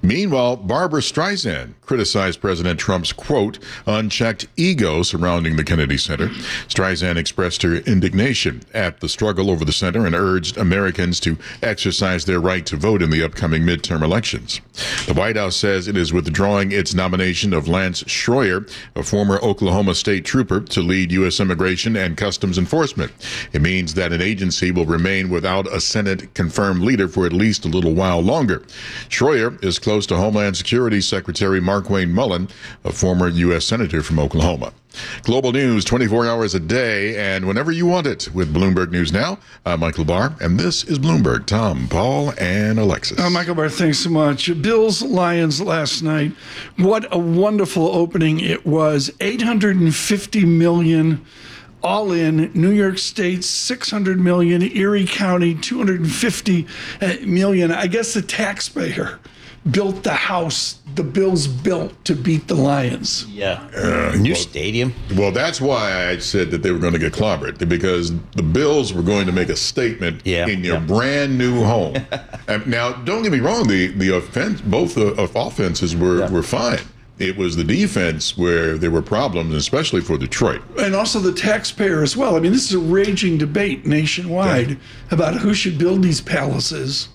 Meanwhile, Barbara Streisand criticized President Trump's, quote, unchecked ego surrounding the Kennedy Center. Streisand expressed her indignation at the struggle over the center and urged Americans to exercise their right to vote in the upcoming midterm elections. The White House says it is withdrawing its nomination of Lance Schroyer, a former Oklahoma state trooper, to lead U S Immigration and Customs Enforcement. It means that an agency will remain without a Senate-confirmed leader for at least a little while longer. Schroyer is close to Homeland Security Secretary Markwayne Mullin, a former U S Senator from Oklahoma. Global news twenty-four hours a day and whenever you want it with Bloomberg News Now. I'm Michael Barr, and this is Bloomberg. Tom, Paul, and Alexis. Uh, Michael Barr, thanks so much. Bills Lions last night. What a wonderful opening it was. eight hundred fifty million dollars all in. New York State, six hundred million dollars. Erie County, two hundred fifty million dollars. I guess the taxpayer built the house the Bills built to beat the Lions. Yeah. Uh, New well, stadium. Well, that's why I said that they were going to get clobbered, because the Bills were going to make a statement yeah, in your yeah. brand new home. And now, don't get me wrong, the, the offense, both the offenses were, yeah. were fine. It was the defense where there were problems, especially for Detroit. And also the taxpayer as well. I mean, this is a raging debate nationwide yeah. about who should build these palaces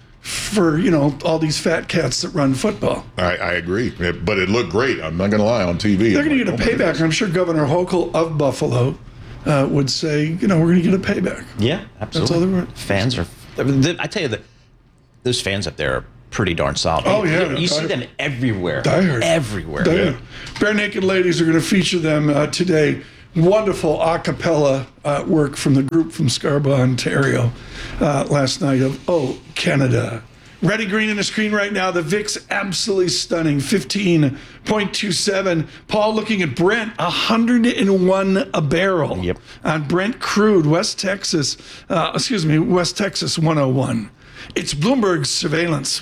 for, you know, all these fat cats that run football. I, I agree. But it looked great. I'm not going to lie, on T V. They're going to get a like, payback. I'm sure Governor Hochul of Buffalo uh, would say, you know, we're going to get a payback. Yeah, absolutely. That's all they were. Fans are, I tell you, that those fans up there are pretty darn solid. Oh, yeah. You, you see them everywhere. Diehard. Everywhere. Diehard. Yeah. Bare Naked Ladies are going to feature them uh, today. Wonderful a cappella uh, work from the group from Scarborough, Ontario, uh, last night of Oh, Canada. Ready green in the screen right now. The V I X absolutely stunning, fifteen point two seven. Paul looking at Brent, one hundred one a barrel. Yep. On Brent Crude, West Texas, uh, excuse me, West Texas one oh one. It's Bloomberg Surveillance.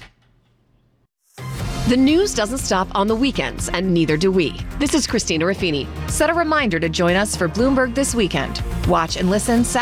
The news doesn't stop on the weekends, and neither do we. This is Christina Raffini. Set a reminder to join us for Bloomberg This Weekend. Watch and listen Saturday